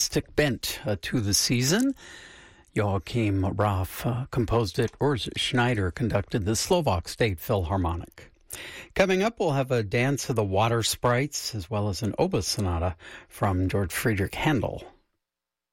optimistic bent to the season. Joachim Raff composed it. Urs Schneider conducted the Slovak State Philharmonic. Coming up, we'll have a Dance of the Water Sprites as well as an oboe sonata from George Friedrich Handel.